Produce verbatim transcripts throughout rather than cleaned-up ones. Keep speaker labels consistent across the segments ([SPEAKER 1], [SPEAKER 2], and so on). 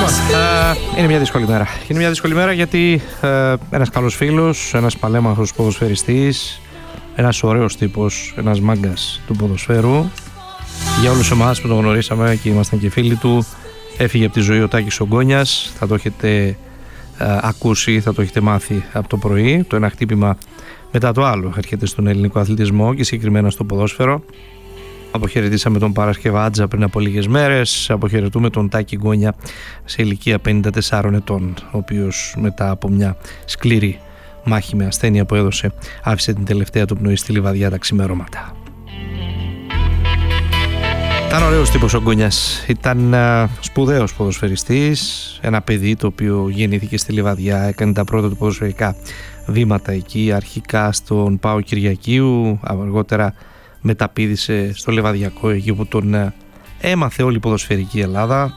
[SPEAKER 1] Λοιπόν, ε, είναι μια δύσκολη μέρα. Είναι μια δύσκολη μέρα γιατί ε, ένας καλός φίλος, ένας παλέμαχος ποδοσφαιριστής, ένας ωραίος τύπος, ένας μάγκας του ποδοσφαίρου, για όλους εμάς που τον γνωρίσαμε και ήμασταν και φίλοι του, έφυγε από τη ζωή ο Τάκης ο Γκόνιας. Θα το έχετε ε, ακούσει, θα το έχετε μάθει από το πρωί. Το ένα χτύπημα μετά το άλλο έρχεται στον ελληνικό αθλητισμό και συγκεκριμένα στο ποδόσφαιρο. Αποχαιρετήσαμε τον Παρασκευάτζα πριν από λίγες μέρες. Αποχαιρετούμε τον Τάκη Γκόνια σε ηλικία πενήντα τεσσάρων ετών, ο οποίος μετά από μια σκληρή μάχη με ασθένεια που έδωσε, άφησε την τελευταία του πνοή στη Λιβαδιά τα ξημερώματα. Ήταν ωραίος τύπος ο Γκόνιας. Ήταν uh, σπουδαίος ποδοσφαιριστής. Ένα παιδί το οποίο γεννήθηκε στη Λιβαδιά, έκανε τα πρώτα του ποδοσφαιρικά βήματα εκεί, αρχικά στον ΠΑΟ Κυριακείου, αργότερα μεταπήδησε στο Λεβαδιακό, εκεί που τον uh, έμαθε όλη η ποδοσφαιρική Ελλάδα.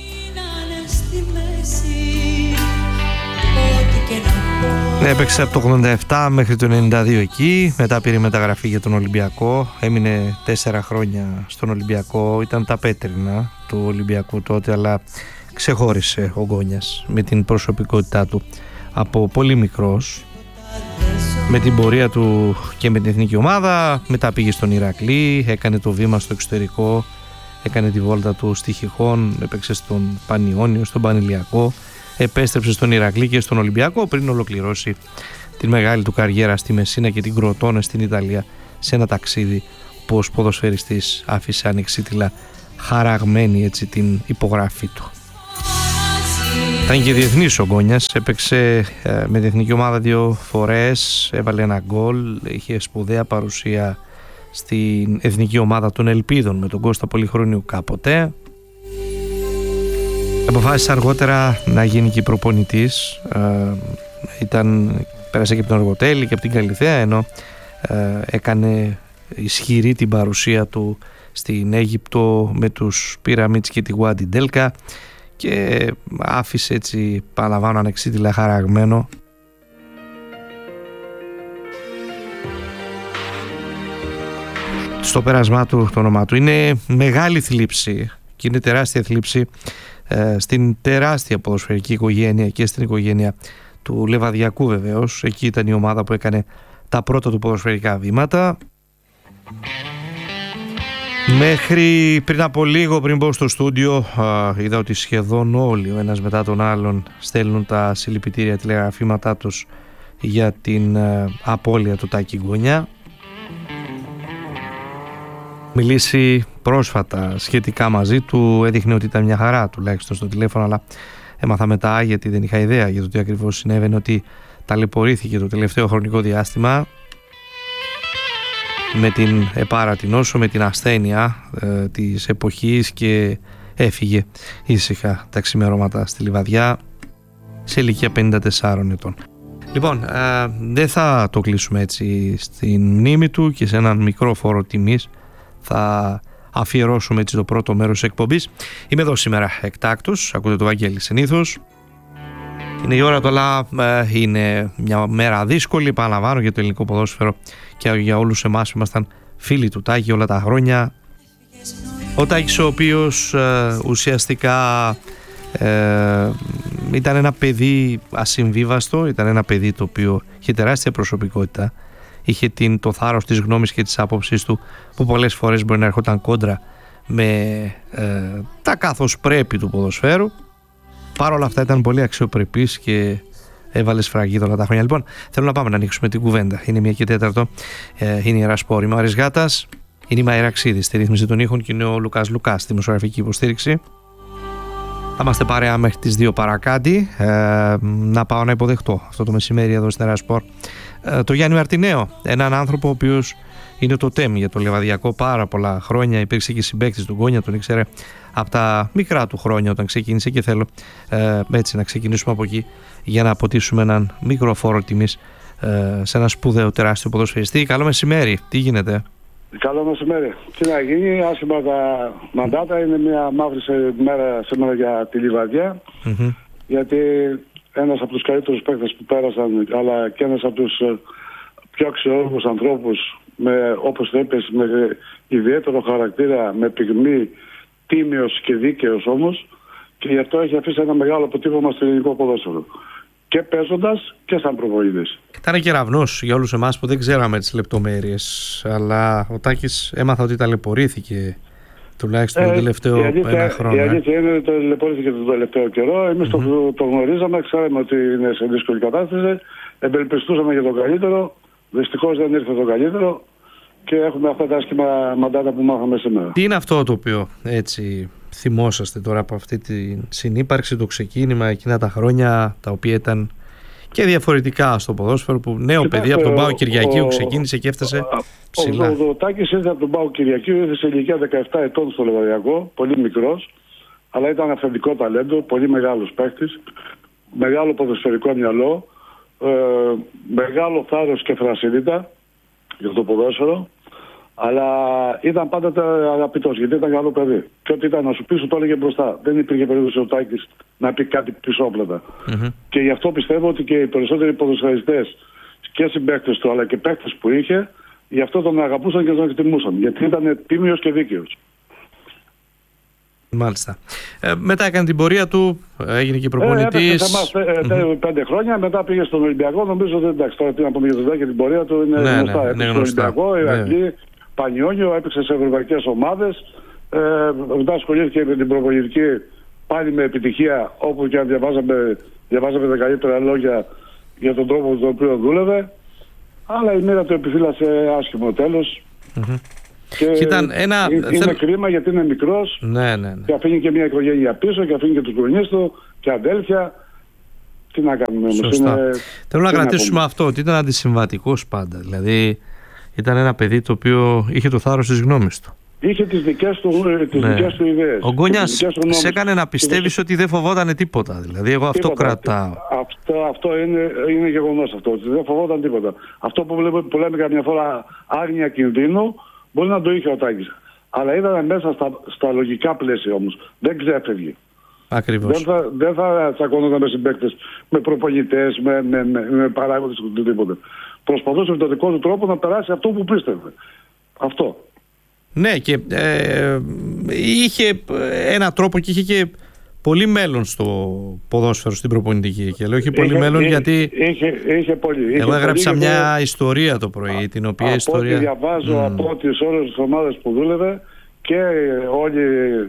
[SPEAKER 1] Έπαιξε από το ογδόντα επτά μέχρι το ενενήντα δύο εκεί, μετά πήρε μεταγραφή για τον Ολυμπιακό, έμεινε τέσσερα χρόνια στον Ολυμπιακό, ήταν τα πέτρινα του Ολυμπιακού τότε, αλλά ξεχώρισε ο Γκόνιας με την προσωπικότητά του από πολύ μικρός, με την πορεία του και με την εθνική ομάδα. Μετά πήγε στον Ηρακλή, έκανε το βήμα στο εξωτερικό, έκανε τη βόλτα του στη Χιχών, έπαιξε στον Πανιόνιο, στον Πανηλιακό, επέστρεψε στον Ηρακλή και στον Ολυμπιακό πριν ολοκληρώσει την μεγάλη του καριέρα στη Μεσίνα και την Κροτόνα στην Ιταλία, σε ένα ταξίδι που ως ποδοσφαιριστής άφησε ανεξίτηλα χαραγμένη έτσι την υπογραφή του. Ήταν και διεθνής ο Γκόνιας, έπαιξε ε, με την εθνική ομάδα δύο φορές, έβαλε ένα γκολ, είχε σπουδαία παρουσία στην εθνική ομάδα των Ελπίδων με τον Κώστα Πολυχρόνιου κάποτε. Αποφάσισε αργότερα να γίνει και προπονητής, ε, ήταν, πέρασε και από τον Αργοτέλη και από την Καλιθέα, ενώ ε, έκανε ισχυρή την παρουσία του στην Αίγυπτο με τους Πυραμίτς και τη Γουάντι Ντέλκα και άφησε έτσι, παραλαμβάνω, ανεξίτηλα χαραγμένο στο πέρασμά του το όνομά του. Είναι μεγάλη θλίψη και είναι τεράστια θλίψη ε, στην τεράστια ποδοσφαιρική οικογένεια και στην οικογένεια του Λεβαδιακού βεβαίως. Εκεί ήταν η ομάδα που έκανε τα πρώτα του ποδοσφαιρικά βήματα. Μέχρι πριν από λίγο, πριν μπω στο στούντιο, είδα ότι σχεδόν όλοι ο ένας μετά τον άλλον στέλνουν τα συλληπιτήρια τηλεγραφήματά τους για την απώλεια του Τάκη Γκόνια. Μιλήσει πρόσφατα σχετικά μαζί του, έδειχνε ότι ήταν μια χαρά τουλάχιστον στο τηλέφωνο, αλλά έμαθα μετά, γιατί δεν είχα ιδέα για το τι ακριβώς συνέβαινε, ότι ταλαιπωρήθηκε το τελευταίο χρονικό διάστημα με την επάρατη νόσο, με την ασθένεια ε, της εποχής και έφυγε ήσυχα τα ξημερώματα στη Λιβαδιά σε ηλικία πενήντα τεσσάρων ετών. Λοιπόν, ε, δεν θα το κλείσουμε έτσι στην μνήμη του και σε έναν μικρό φόρο τιμής θα αφιερώσουμε έτσι το πρώτο μέρος της εκπομπής. Είμαι εδώ σήμερα εκτάκτος, ακούτε το Βαγγέλη συνήθως. Είναι η ώρα του, αλλά ε, είναι μια μέρα δύσκολη, επαναλαμβάνω, για το ελληνικό ποδόσφαιρο και για όλους εμάς που ήμασταν φίλοι του Τάκη όλα τα χρόνια. Ο Τάκης, ο οποίος ε, ουσιαστικά ε, ήταν ένα παιδί ασυμβίβαστο, ήταν ένα παιδί το οποίο είχε τεράστια προσωπικότητα, είχε την, το θάρρος της γνώμης και της άποψης του, που πολλές φορές μπορεί να έρχονταν κόντρα με ε, τα καθώς πρέπει του ποδοσφαίρου. Παρ' όλα αυτά ήταν πολύ αξιοπρεπής και έβαλε σφραγίδα όλα τα χρόνια. Λοιπόν, θέλω να πάμε να ανοίξουμε την κουβέντα. Είναι μία και τέταρτο. Ε, είναι η Ιερά Σπόρ. Είμαι ο Άρης Γάτας. Είναι η Μαϊραξίδη στη ρύθμιση των ήχων και είναι ο Λουκάς Λουκάς στη δημοσιογραφική υποστήριξη. Θα είμαστε παρέα μέχρι τις δύο παρακάτι. Ε, να πάω να υποδεχτώ αυτό το μεσημέρι εδώ στην Ιερά Σπόρ ε, το Γιάννη Μαρτινέο. Έναν άνθρωπο ο οποίος είναι το τέμ για το Λεβαδιακό πάρα πολλά χρόνια. Υπήρξε και συμπαίκτης του Γκόνια, τον ήξερε από τα μικρά του χρόνια όταν ξεκίνησε και θέλω ε, έτσι να ξεκινήσουμε από εκεί για να αποτίσουμε έναν μικρό φόρο τιμής ε, σε ένα σπουδαίο τεράστιο ποδοσφαιριστή. Καλό μεσημέρι, τι γίνεται?
[SPEAKER 2] Καλό μεσημέρι. Τι να γίνει, άσχημα τα μαντάτα, είναι μια μαύρη μέρα σήμερα για τη Λιβαδιά, mm-hmm. γιατί ένας από τους καλύτερους παίκτες που πέρασαν, αλλά και ένας από τους πιο αξιόλογους ανθρώπους, με, όπως το είπες, με ιδιαίτερο χαρακτήρα, με πυγμή, τίμιος και δίκαιος όμως, Και γι' αυτό έχει αφήσει ένα μεγάλο αποτύπωμα στο ελληνικό ποδόσφαιρο. Και παίζοντας και σαν προπονητής.
[SPEAKER 1] Ήταν κεραυνός για όλους εμάς που δεν ξέραμε τις λεπτομέρειες. Αλλά ο Τάκης έμαθα ότι ταλαιπωρήθηκε τουλάχιστον ε, το τελευταίο αλήθεια, ένα χρόνο.
[SPEAKER 2] Η αλήθεια είναι ότι ταλαιπωρήθηκε τον τελευταίο καιρό. Εμείς mm-hmm. το, το γνωρίζαμε, ξέραμε ότι είναι σε δύσκολη κατάσταση. Εμπελπιστούσαμε για το καλύτερο. Δυστυχώς δεν ήρθε το καλύτερο. Και έχουμε αυτά τα άσχημα μαντάτα που μάθαμε σήμερα.
[SPEAKER 1] Τι είναι αυτό το οποίο έτσι θυμόσαστε τώρα από αυτή τη συνύπαρξη, το ξεκίνημα, εκείνα τα χρόνια τα οποία ήταν και διαφορετικά στο ποδόσφαιρο, που νέο Κοιτάξτε, παιδί από τον ΠΑΟΚ Κυριακίου ο, ξεκίνησε και έφτασε ψηλά.
[SPEAKER 2] Ο, ο, ο Τάκης ήρθε από τον ΠΑΟΚ Κυριακίου, ήρθε σε ηλικία δεκαεπτά ετών στο Λεβαδιακό, πολύ μικρός, αλλά ήταν αυθεντικό ταλέντο, πολύ μεγάλος παίκτης, μεγάλο ποδοσφαιρικό μυαλό, ε, μεγάλο θάρρος και φρασίνητα για το ποδόσφαιρο. Αλλά ήταν πάντα αγαπητός, γιατί ήταν καλό παιδί. Και ό,τι ήταν να σου πει, σου το έλεγε μπροστά. Δεν υπήρχε περίπτωση ο Τάκης να πει κάτι πισόπλατα. Mm-hmm. Και γι' αυτό πιστεύω ότι και οι περισσότεροι ποδοσφαιριστές και συμπαίκτες του, αλλά και παίκτες που είχε, γι' αυτό τον αγαπούσαν και τον εκτιμούσαν. Γιατί ήταν τίμιος και δίκαιος.
[SPEAKER 1] Μάλιστα. Ε, μετά έκανε την πορεία του, έγινε και προπονητής.
[SPEAKER 2] Ε, έπαιξε σε εμάς mm-hmm. πέντε χρόνια, μετά πήγε στον Ολυμπιακό. Νομίζω ότι εντάξει, τώρα τι να πούμε για τον Τάκη, την πορεία του είναι
[SPEAKER 1] ναι,
[SPEAKER 2] γνωστά.
[SPEAKER 1] Ναι,
[SPEAKER 2] έπαιξε στον Ολυμπιακό, Ηρακλή, Πανιόνιο, έπαιξε σε ευρωπαϊκές ομάδες. Ε, μετά ασχολήθηκε με την προπονητική πάλι με επιτυχία, όπου και αν διαβάζαμε, διαβάζαμε τα καλύτερα λόγια για τον τρόπο τον οποίο δούλευε. Αλλά η μοίρα του επιφύλασε άσχημο τέλος. Mm-hmm. Και
[SPEAKER 1] ήταν ένα...
[SPEAKER 2] είναι
[SPEAKER 1] Θέλ...
[SPEAKER 2] κρίμα γιατί είναι μικρός
[SPEAKER 1] ναι, ναι, ναι.
[SPEAKER 2] και αφήνει και μια οικογένεια πίσω και αφήνει και τους γονείς του και αδέλφια. Τι να κάνουμε όμως. Είναι...
[SPEAKER 1] Θέλω να κρατήσουμε αυτό, ότι ήταν αντισυμβατικός πάντα. Δηλαδή ήταν ένα παιδί το οποίο είχε το θάρρος της γνώμης του.
[SPEAKER 2] Είχε τις δικές του, τις ναι. δικές του ιδέες.
[SPEAKER 1] Ο Γκόνιας σε έκανε να πιστεύεις και... ότι δεν φοβόταν τίποτα. Δηλαδή εγώ αυτό τίποτα. κρατάω.
[SPEAKER 2] Αυτό, αυτό είναι, είναι γεγονός αυτό, ότι δεν φοβόταν τίποτα. Αυτό που, λέμε, που λέμε καμιά φορά άγνοια κινδύνου, μπορεί να το είχε ο Τάκης. Αλλά ήταν μέσα στα, στα λογικά πλαίσια όμως. Δεν ξέφευγε.
[SPEAKER 1] Ακριβώς.
[SPEAKER 2] Δεν θα, δεν θα τσακώνονταν με συμπαίκτες, με προπονητές, με, με, με, με παράγοντες και οτιδήποτε. Προσπαθούσε με τον δικό του τρόπο να περάσει αυτό που πίστευε. Αυτό.
[SPEAKER 1] Ναι, και ε, είχε ένα τρόπο και είχε και πολύ μέλλον στο ποδόσφαιρο, στην προπονητική. Και λέω είχε πολύ είχε, μέλλον είχε, γιατί
[SPEAKER 2] είχε, είχε πολύ, είχε
[SPEAKER 1] εγώ έγραψα
[SPEAKER 2] πολύ,
[SPEAKER 1] μια
[SPEAKER 2] είχε...
[SPEAKER 1] ιστορία το πρωί, α, την οποία
[SPEAKER 2] από
[SPEAKER 1] ιστορία...
[SPEAKER 2] ό,τι διαβάζω mm. από τις όλες τις ομάδες που δούλευε και όλοι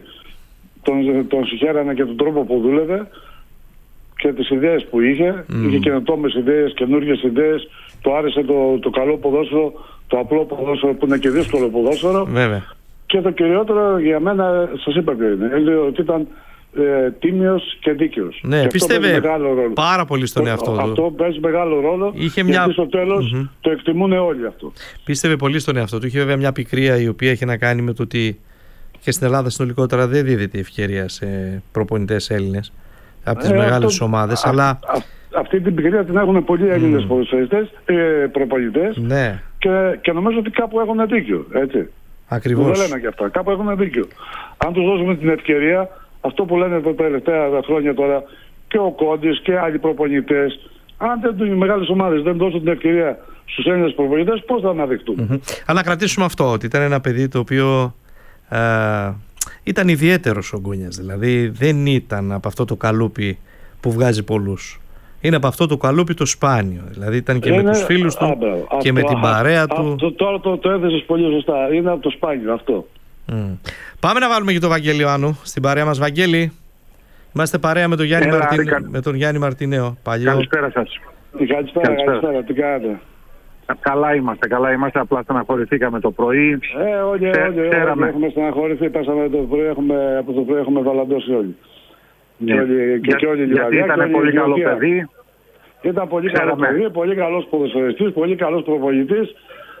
[SPEAKER 2] τον, τον συγχαίρανε και τον τρόπο που δούλευε και τις ιδέες που είχε. Mm. Είχε καινοτόμες ιδέες, καινούργιες ιδέες. Του άρεσε το, το καλό ποδόσφαιρο, το απλό ποδόσφαιρο που είναι και δύσκολο ποδόσφαιρο.
[SPEAKER 1] Βέβαια.
[SPEAKER 2] Και το κυριότερο για μένα, σας είπα ποιο είναι, είναι ότι ήταν ε, τίμιος και δίκαιος.
[SPEAKER 1] Ναι,
[SPEAKER 2] και
[SPEAKER 1] πίστευε πάρα πολύ στον εαυτό του.
[SPEAKER 2] Αυτό παίζει μεγάλο ρόλο.
[SPEAKER 1] Είχε μια...
[SPEAKER 2] Γιατί στο τέλος
[SPEAKER 1] mm-hmm.
[SPEAKER 2] το εκτιμούν όλοι αυτό.
[SPEAKER 1] Πίστευε πολύ στον εαυτό του. Είχε βέβαια μια πικρία η οποία είχε να κάνει με το ότι και στην Ελλάδα συνολικότερα δεν δίδεται η ευκαιρία σε προπονητές Έλληνες από τις ε, μεγάλες αυτό, ομάδες. Α, αλλά...
[SPEAKER 2] α, αυτή την πικρία την έχουν πολλοί Έλληνες mm. ποδοσφαιριστές, ε, προπονητές
[SPEAKER 1] ναι.
[SPEAKER 2] και, και νομίζω ότι κάπου έχουν δίκιο. Έτσι.
[SPEAKER 1] Ακριβώς.
[SPEAKER 2] Δεν λένε και αυτά. Κάπου έχουν δίκιο. Αν τους δώσουμε την ευκαιρία, αυτό που λένε τα τελευταία χρόνια τώρα και ο Κόντης και άλλοι προπονητές, αν δεν οι μεγάλες ομάδες δεν δώσουν την ευκαιρία στους Έλληνες προπονητές, πώς θα αναδειχτούν.
[SPEAKER 1] Mm-hmm. Αλλά να κρατήσουμε αυτό, ότι ήταν ένα παιδί το οποίο ε, ήταν ιδιαίτερος ο Γκόνιας. Δηλαδή δεν ήταν από αυτό το καλούπι που βγάζει πολλούς. Είναι από αυτό το καλούπι το σπάνιο. Δηλαδή ήταν και είναι, με τους φίλους του α, και αυτό, με την παρέα α, του. Αυτό,
[SPEAKER 2] τώρα το, το έθεσες πολύ σωστά. Είναι από το σπάνιο αυτό.
[SPEAKER 1] Mm. Πάμε να βάλουμε και το Βαγγέλη Ιωάννου στην παρέα μας. Βαγγέλη, είμαστε παρέα με τον Γιάννη, Έλα, Μαρτιν... κα... με τον Γιάννη Μαρτινέο. Παλιό.
[SPEAKER 3] Καλησπέρα σας.
[SPEAKER 2] Καλησπέρα, καλησπέρα. Τι κάνετε?
[SPEAKER 3] Καλά είμαστε, καλά είμαστε. Απλά στεναχωρηθήκαμε το πρωί.
[SPEAKER 2] Ε, όλοι, Ξέ, όλοι, όλοι έχουμε στεναχωρηθεί. Πέσαμε το πρωί, έχουμε, από το πρωί έχουμε βαλαντώσει όλοι.
[SPEAKER 3] Ναι.
[SPEAKER 2] Και όλοι, και,
[SPEAKER 3] Για,
[SPEAKER 2] και όλοι
[SPEAKER 3] γιατί ήταν πολύ καλό
[SPEAKER 2] ηλικία.
[SPEAKER 3] παιδί.
[SPEAKER 2] Ήταν πολύ καλό παιδί, πολύ καλός ποδοσφαιριστής, πολύ καλός προπονητής.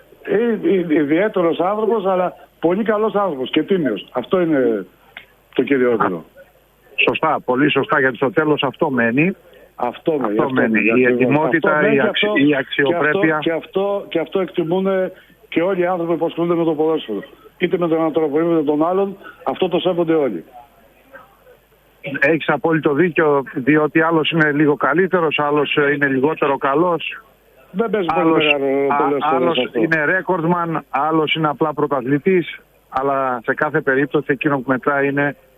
[SPEAKER 2] Ιδιαίτερος άνθρωπος, αλλά πολύ καλός άνθρωπος και τίμιος. Αυτό είναι το κυριότερο.
[SPEAKER 3] Σωστά, πολύ σωστά, γιατί στο τέλος αυτό μένει.
[SPEAKER 2] Αυτό, αυτό,
[SPEAKER 3] αυτό μένει.
[SPEAKER 2] μένει.
[SPEAKER 3] Η ετοιμότητα, η, αξι... η αξιοπρέπεια.
[SPEAKER 2] Και αυτό, και, αυτό, και αυτό εκτιμούν και όλοι οι άνθρωποι που ασχολούνται με το ποδόσφαιρο. Είτε με τον έναν τρόπο είτε με τον άλλον, αυτό το σέβονται όλοι.
[SPEAKER 3] Έχεις απόλυτο δίκιο, διότι άλλος είναι λίγο καλύτερος, άλλος είναι λιγότερο καλός.
[SPEAKER 2] Δεν παίζει πολύ μεγάλο ρόλο.
[SPEAKER 3] Άλλος είναι ρέκορδμαν, άλλος είναι απλά πρωταθλητής, αλλά σε κάθε περίπτωση εκείνο που μετράει είναι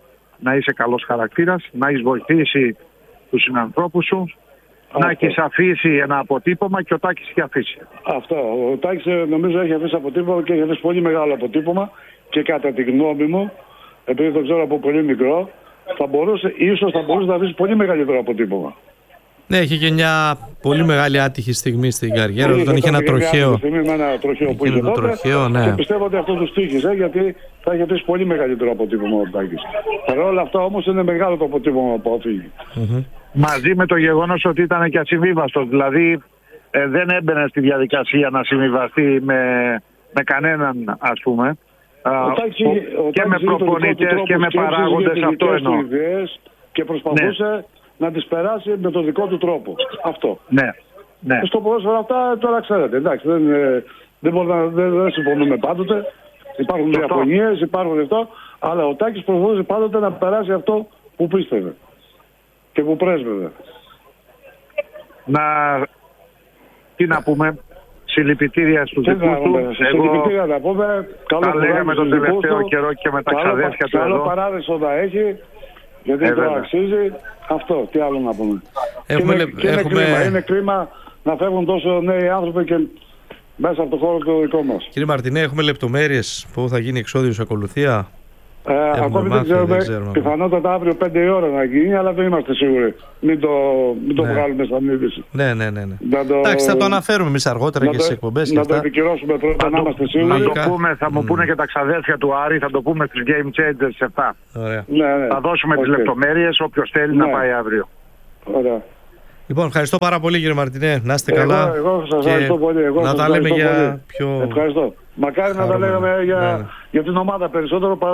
[SPEAKER 3] να είσαι καλός χαρακτήρας, να έχεις βοηθήσει τους συνανθρώπους σου, αυτό. Να έχεις αφήσει ένα αποτύπωμα και ο Τάκης έχει αφήσει.
[SPEAKER 2] Αυτό. Ο Τάκης νομίζω έχει αφήσει αποτύπωμα και έχει αφήσει πολύ μεγάλο αποτύπωμα και κατά τη γνώμη μου, επειδή το ξέρω από πολύ μικρό, θα μπορούσε, ίσως θα μπορούσε να αφήσει πολύ μεγαλύτερο αποτύπωμα.
[SPEAKER 1] Ναι, είχε και μια πολύ μεγάλη άτυχη στιγμή στην καριέρα. Όταν είχε ένα τροχαίο.
[SPEAKER 2] Στιγμή με ένα τροχαίο που είχε τότε.
[SPEAKER 1] Τροχαίο, ναι.
[SPEAKER 2] Και πιστεύω ότι αυτό του τύχησε, γιατί θα είχε αφήσει πολύ μεγαλύτερο αποτύπωμα ο Τάκης. Παρ' όλα αυτά όμως είναι μεγάλο το αποτύπωμα που αφήγει.
[SPEAKER 3] Mm-hmm. Μαζί με το γεγονός ότι ήταν και ασυμβίβαστος. Δηλαδή ε, δεν έμπαινε στη διαδικασία να συμβιβαστεί με, με κανέναν, ας πούμε.
[SPEAKER 2] Ο Τάκης, ο
[SPEAKER 3] και με προπονητές και με παράγοντες, αυτό εννοώ.
[SPEAKER 2] Και προσπαθούσε ναι. να τις περάσει με τον δικό του τρόπο. Αυτό.
[SPEAKER 3] Ναι. ναι.
[SPEAKER 2] Στο ποδόσφαιρο αυτά τώρα ξέρετε. Εντάξει, δεν, δεν, μπορούμε, δεν, δεν συμφωνούμε πάντοτε. Υπάρχουν διαφωνίες, υπάρχουν αυτό. Αλλά ο Τάκης προσπαθούσε πάντοτε να περάσει αυτό που πίστευε και που πρέσβευε.
[SPEAKER 3] Να... Τι να πούμε... Συλληπιτήρια στους δικούς του.
[SPEAKER 2] Συλληπιτήρια να πούμε.
[SPEAKER 3] Τα λέγαμε τον τελευταίο του. Καιρό και με τα ξαδέρφια του
[SPEAKER 2] εδώ. Καλό παράδεισο να έχει, γιατί ε, το αξίζει. Αυτό, τι άλλο να πούμε.
[SPEAKER 1] Έχουμε,
[SPEAKER 2] και είναι, και
[SPEAKER 1] έχουμε...
[SPEAKER 2] είναι, κρίμα, είναι κρίμα να φεύγουν τόσο νέοι άνθρωποι και μέσα από το χώρο το δικό μας.
[SPEAKER 1] Κύριε Μαρτινέ, έχουμε λεπτομέρειες που θα γίνει εξόδιος ακολουθία.
[SPEAKER 2] Ε, ακόμη δεν ξέρουμε, ξέρουμε. Πιθανότατα αύριο πέντε η ώρα να γίνει, αλλά δεν είμαστε σίγουροι. Μην το, μην το ναι. βγάλουμε σαν είδηση.
[SPEAKER 1] Ναι, ναι, ναι. ναι. Το... Εντάξει, θα το αναφέρουμε εμείς αργότερα και στις εκπομπές.
[SPEAKER 2] Να το, το επικυρώσουμε πρώτα, να είμαστε σίγουροι.
[SPEAKER 3] Να το πούμε, θα μου mm. πούνε και τα ξαδέρφια του Άρη, θα το πούμε στις Game Changers επτά.
[SPEAKER 1] Ωραία.
[SPEAKER 2] Ναι, ναι.
[SPEAKER 3] Θα δώσουμε okay. τις λεπτομέρειες, όποιος θέλει
[SPEAKER 2] ναι.
[SPEAKER 3] να πάει αύριο.
[SPEAKER 2] Ωραία.
[SPEAKER 1] Λοιπόν, ευχαριστώ πάρα πολύ κύριε Μαρτινέ. Να είστε καλά.
[SPEAKER 2] Εγώ σας ευχαριστώ πολύ. Εγώ
[SPEAKER 1] να τα λέμε για πιο...
[SPEAKER 2] Ευχαριστώ. Μακάρι να τα λέγαμε για, για την ομάδα περισσότερο.